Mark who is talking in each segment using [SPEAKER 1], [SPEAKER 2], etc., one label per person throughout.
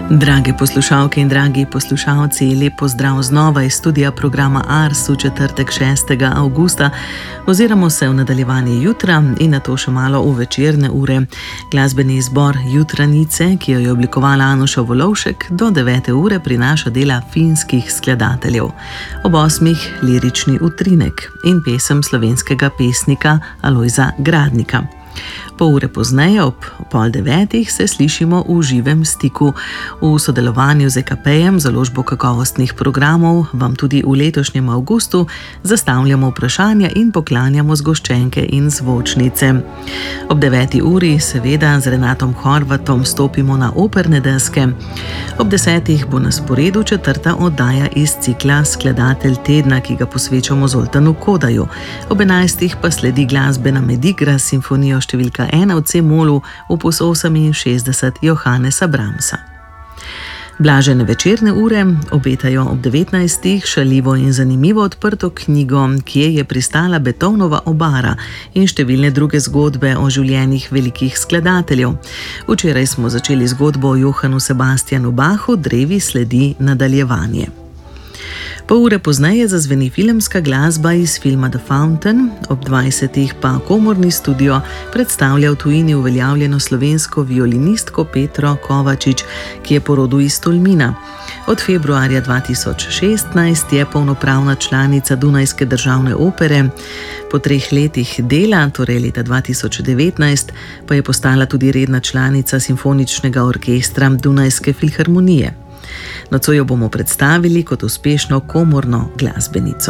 [SPEAKER 1] Drage poslušalke in dragi poslušalci, lep pozdrav znova iz studia programa Ars v četrtek 6. avgusta. Oziramo se v nadaljevanje jutra in na to še malo v večerne ure. Glasbeni izbor Jutranice, ki jo je oblikovala Anuša Volovšek, do 9. ure prinaša dela finskih skladateljev. Ob 8. lirični utrinek in pesem slovenskega pesnika Alojza Gradnika. Pol ure pozneje, ob 8:30, se slišimo v živem stiku. V sodelovanju z EKP-jem, založbo kakovostnih programov, vam tudi v letošnjem avgustu zastavljamo vprašanja in poklanjamo zgoščenke in zvočnice. Ob 9. uri seveda z Renatom Horvatom stopimo na operne deske. Ob 10. bo na sporedu 4. oddaja iz cikla Skladatelj tedna, ki ga posvečamo Zoltanu Kodaju. Ob 11. pa sledi glasbena Medigra s simfonijo številka 1 v C-molu, opus 68 Johannesa Brahmsa. Blažene večerne ure obetajo ob 19. šaljivo in zanimivo odprto knjigo, kje je pristala Beethovenova obara in številne druge zgodbe o življenjih velikih skladateljev. Včeraj smo začeli zgodbo o Johannu Sebastianu Bachu, drevi sledi nadaljevanje. Pol ure pozneje zazveni filmska glasba iz filma The Fountain, ob 20. pa komorni studio predstavlja v tujini uveljavljeno slovensko violinistko Petro Kovačič, ki je po rodu iz Tolmina. Od februarja 2016 je polnopravna članica Dunajske državne opere. Po 3 letih dela, torej leta 2019, pa je postala tudi redna članica simfoničnega orkestra Dunajske filharmonije. Nocoj jo bomo predstavili kot uspešno komorno glasbenico.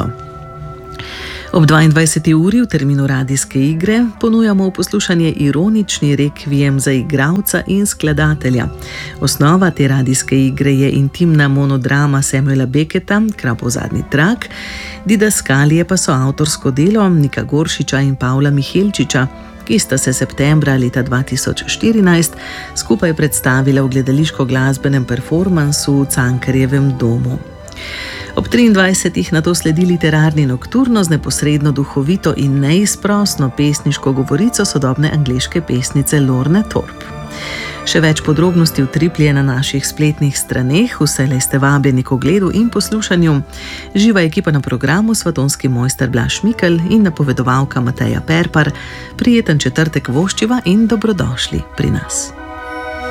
[SPEAKER 1] Ob 22. uri v terminu radijske igre ponujamo v poslušanje ironični rekviem za igralca in skladatelja. Osnova te radijske igre je intimna monodrama Samuela Becketa, Krapov zadnji trak, didaskalije pa so avtorsko delo Nika Goršiča in Pavla Mihelčiča, ki sta se septembra leta 2014 skupaj predstavila v gledališko-glasbenem performansu v Cankarjevem domu. Ob 23. nato sledi literarni nokturno z neposredno duhovito in neizprosno pesniško govorico sodobne angleške pesnice Lorne Thorpe. Še več podrobnosti utriplje na naših spletnih straneh, vselej ste vabljeni k ogledu in poslušanju. Živa ekipa na programu, svatonski mojster Blaž Mikelj in napovedovalka Mateja Perpar. Prijeten četrtek voščiva in dobrodošli pri nas.